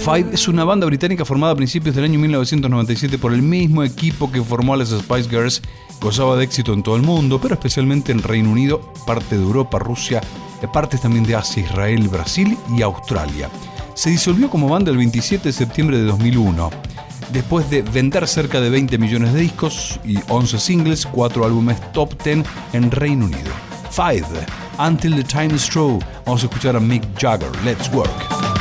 Five es una banda británica formada a principios del año 1997 por el mismo equipo que formó a las Spice Girls. Gozaba de éxito en todo el mundo, pero especialmente en Reino Unido, parte de Europa, Rusia, partes también de Asia, Israel, Brasil y Australia. Se disolvió como banda el 27 de septiembre de 2001. Después de vender cerca de 20 millones de discos y 11 singles, 4 álbumes top 10 en Reino Unido. Five, Until the Time is Through. Vamos a escuchar a Mick Jagger. Let's Work.